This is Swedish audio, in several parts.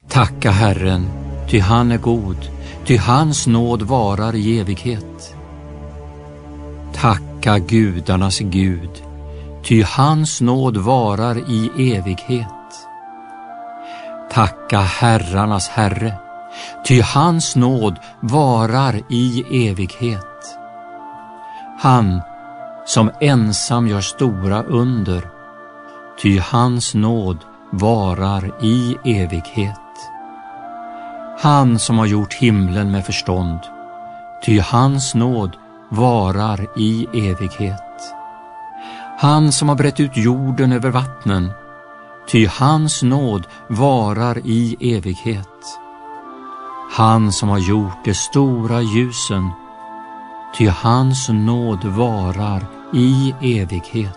Tacka Herren, ty han är god, ty hans nåd varar i evighet. Tacka gudarnas Gud, ty hans nåd varar i evighet. Tacka herrarnas Herre, ty hans nåd varar i evighet. Han som ensam gör stora under, ty hans nåd varar i evighet. Han som har gjort himlen med förstånd, ty hans nåd varar i evighet. Han som har brett ut jorden över vattnen, ty hans nåd varar i evighet. Han som har gjort de stora ljusen, ty hans nåd varar i evighet.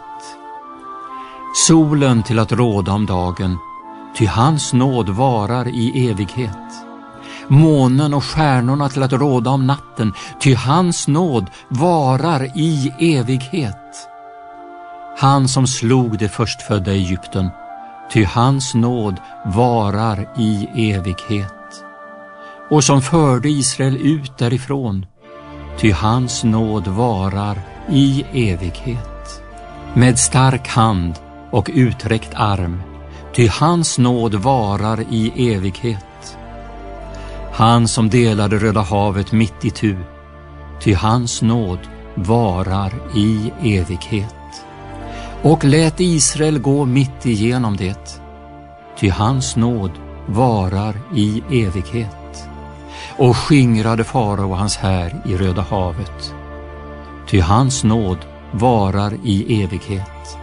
Solen till att råda om dagen, ty hans nåd varar i evighet. Månen och stjärnorna till att råda om natten, ty hans nåd varar i evighet. Han som slog det förstfödda Egypten, ty hans nåd varar i evighet. Och som förde Israel ut därifrån, ty hans nåd varar i evighet. Med stark hand och uträckt arm, ty hans nåd varar i evighet. Han som delade Röda havet mitt itu, ty hans nåd varar i evighet. Och lät Israel gå mitt igenom det, ty hans nåd varar i evighet. Och skingrade farao och hans här i Röda havet, ty hans nåd varar i evighet.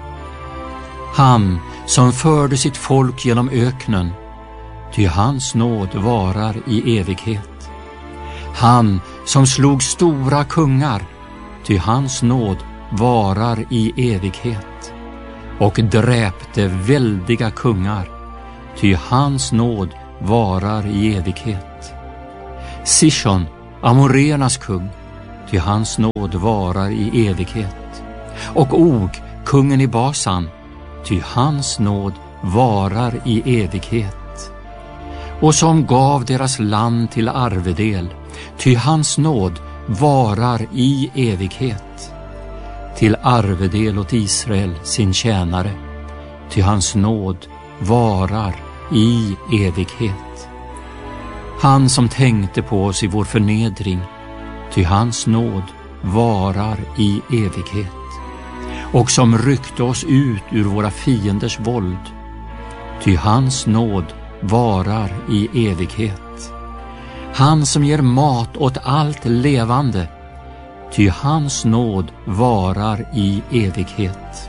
Han som förde sitt folk genom öknen, ty hans nåd varar i evighet. Han som slog stora kungar, ty hans nåd varar i evighet. Och dräpte väldiga kungar, ty hans nåd varar i evighet. Sishon, Amoreernas kung, ty hans nåd varar i evighet. Och Og, kungen i Basan, ty hans nåd varar i evighet. Och som gav deras land till arvedel, ty hans nåd varar i evighet. Till arvedel åt Israel sin tjänare, ty hans nåd varar i evighet. Han som tänkte på oss i vår förnedring, ty hans nåd varar i evighet. Och som ryckte oss ut ur våra fienders våld, ty hans nåd varar i evighet. Han som ger mat åt allt levande, ty hans nåd varar i evighet.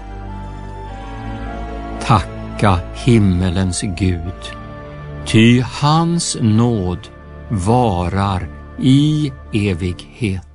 Tacka himmelens Gud, ty hans nåd varar i evighet.